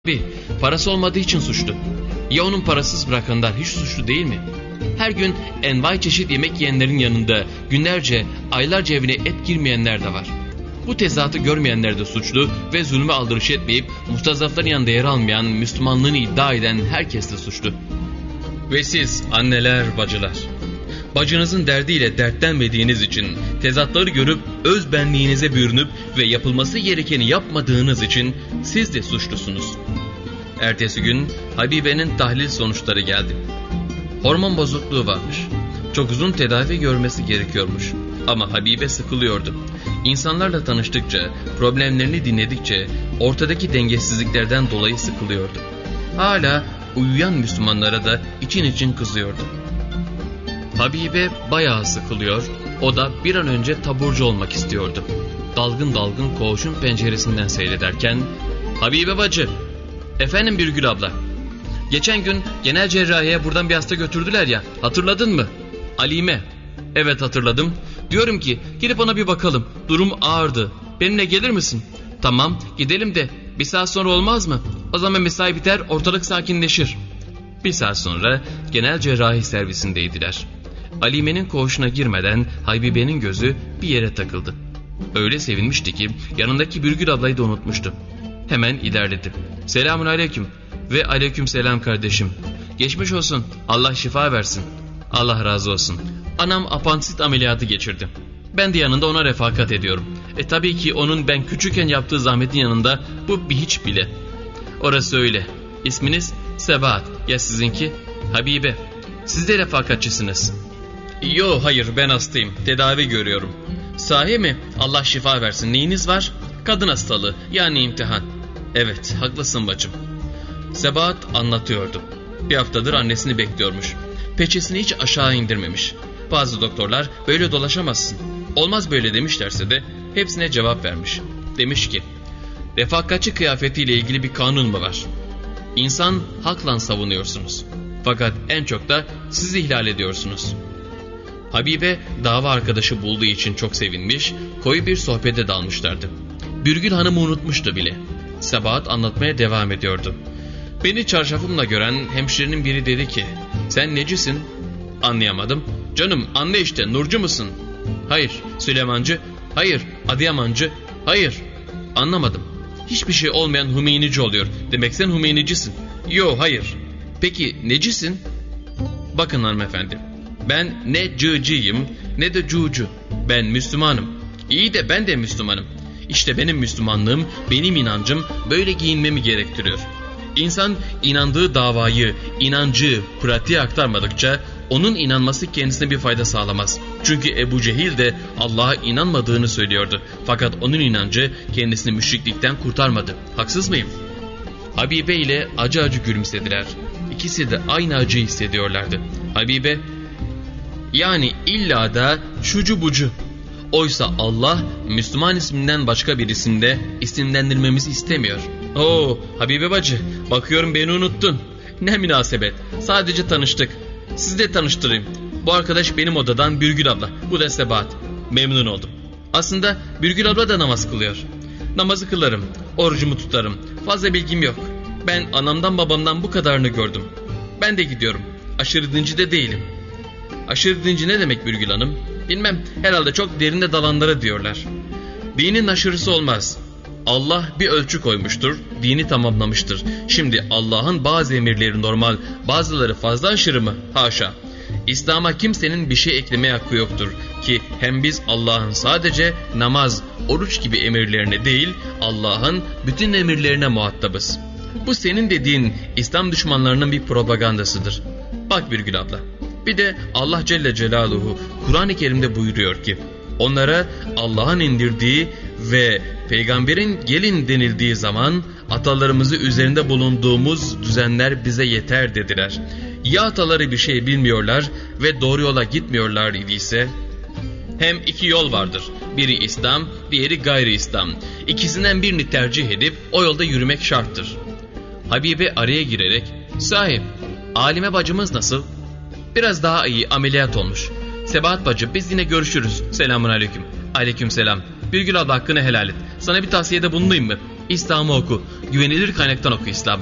Parası olmadığı için suçlu. Ya onun parasız bırakanlar hiç suçlu değil mi? Her gün envai çeşit yemek yiyenlerin yanında günlerce, aylarca evine et girmeyenler de var. Bu tezatı görmeyenler de suçlu ve zulme aldırış etmeyip mustazafların yanında yer almayan, Müslümanlığını iddia eden herkes de suçlu. Ve siz anneler, bacılar, bacınızın derdiyle dertlenmediğiniz için, tezatları görüp öz benliğinize bürünüp ve yapılması gerekeni yapmadığınız için siz de suçlusunuz. Ertesi gün Habibe'nin tahlil sonuçları geldi. Hormon bozukluğu varmış. Çok uzun tedavi görmesi gerekiyormuş. Ama Habibe sıkılıyordu. İnsanlarla tanıştıkça, problemlerini dinledikçe ortadaki dengesizliklerden dolayı sıkılıyordu. Hala uyuyan Müslümanlara da için için kızıyordu. Habibe bayağı sıkılıyor, o da bir an önce taburcu olmak istiyordu. Dalgın dalgın koğuşun penceresinden seyrederken, "Habibe bacı, efendim Birgül abla. Geçen gün genel cerrahiye buradan bir hasta götürdüler ya, hatırladın mı? Alime." "Evet hatırladım. Diyorum ki gidip ona bir bakalım, durum ağırdı. Benimle gelir misin?" "Tamam gidelim de bir saat sonra olmaz mı? O zaman mesai biter, ortalık sakinleşir." Bir saat sonra genel cerrahi servisindeydiler. Alime'nin koğuşuna girmeden Habibe'nin gözü bir yere takıldı. Öyle sevinmişti ki yanındaki Birgül ablayı da unutmuştu. Hemen ilerledi. "Selamun aleyküm." "Ve aleyküm selam kardeşim. Geçmiş olsun, Allah şifa versin." "Allah razı olsun. Anam apandisit ameliyatı geçirdi. Ben de yanında ona refakat ediyorum. Tabii ki onun ben küçükken yaptığı zahmetin yanında bu bir hiç bile." "Orası öyle. İsminiz Sebahat, ya sizinki?" "Habibe. Siz de refakatçisiniz." "Yo hayır, ben hastayım, tedavi görüyorum." "Sahi mi? Allah şifa versin. Neyiniz var?" "Kadın hastalığı, yani imtihan." "Evet, haklısın bacım." Sebahat anlatıyordu. Bir haftadır annesini bekliyormuş. Peçesini hiç aşağı indirmemiş. Bazı doktorlar böyle dolaşamazsın, olmaz böyle demişlerse de hepsine cevap vermiş. Demiş ki, refakatçi kıyafetiyle ilgili bir kanun mu var? İnsan hakla savunuyorsunuz. Fakat en çok da siz ihlal ediyorsunuz. Habibe dava arkadaşı bulduğu için çok sevinmiş, koyu bir sohbete dalmışlardı. Birgül Hanım'ı unutmuştu bile. Sebahat anlatmaya devam ediyordu. Beni çarşafımla gören hemşirenin biri dedi ki, "Sen necisin?" "Anlayamadım." "Canım anla işte, Nurcu musun?" "Hayır." "Süleymancı?" "Hayır." "Adıyamancı?" "Hayır." "Anlamadım." "Hiçbir şey olmayan Hümeynici oluyor. Demek sen Hümeynicisin." "Yo hayır." "Peki necisin?" "Bakın hanımefendi, ben ne cığcıyım ne de cucu. Ben Müslümanım." "İyi de ben de Müslümanım." "İşte benim Müslümanlığım, benim inancım böyle giyinmemi gerektiriyor." İnsan inandığı davayı, inancı pratiğe aktarmadıkça onun inanması kendisine bir fayda sağlamaz. Çünkü Ebu Cehil de Allah'a inanmadığını söylüyordu. Fakat onun inancı kendisini müşriklikten kurtarmadı. Haksız mıyım? Habibe ile acı acı gülümsediler. İkisi de aynı acıyı hissediyorlardı. Habibe, "Yani illa da şucu bucu. Oysa Allah Müslüman isminden başka bir isimde isimlendirmemizi istemiyor." "Oo Habibe bacı, bakıyorum beni unuttun." "Ne münasebet, sadece tanıştık. Sizi de tanıştırayım. Bu arkadaş benim odadan Birgül abla, bu da Sebahat. Memnun oldum." Aslında Birgül abla da namaz kılıyor. "Namazı kılarım, orucumu tutarım. Fazla bilgim yok. Ben anamdan babamdan bu kadarını gördüm. Ben de gidiyorum. Aşırı dinci de değilim." "Aşırı dinci ne demek Birgül Hanım?" "Bilmem, herhalde çok derinde dalanlara diyorlar." "Dinin aşırısı olmaz. Allah bir ölçü koymuştur, dini tamamlamıştır. Şimdi Allah'ın bazı emirleri normal, bazıları fazla aşırı mı? Haşa. İslam'a kimsenin bir şey eklemeye hakkı yoktur ki hem biz Allah'ın sadece namaz, oruç gibi emirlerine değil, Allah'ın bütün emirlerine muhatabız. Bu senin dediğin İslam düşmanlarının bir propagandasıdır. Bak Birgül abla, bir de Allah Celle Celaluhu Kur'an-ı Kerim'de buyuruyor ki, onlara Allah'ın indirdiği ve peygamberin gelin denildiği zaman atalarımızı üzerinde bulunduğumuz düzenler bize yeter dediler. Ya ataları bir şey bilmiyorlar ve doğru yola gitmiyorlar idiyse? Hem iki yol vardır. Biri İslam, diğeri gayri İslam. İkisinden birini tercih edip o yolda yürümek şarttır. Habibe araya girerek, "Sahip, Alime bacımız nasıl?" "Biraz daha iyi, ameliyat olmuş." "Sebahat bacı, biz yine görüşürüz. Selamun aleyküm." "Aleyküm selam. Birgül abla hakkını helal et. Sana bir tavsiyede bulunayım mı?" İslam'ı oku. Güvenilir kaynaktan oku İslam'ı.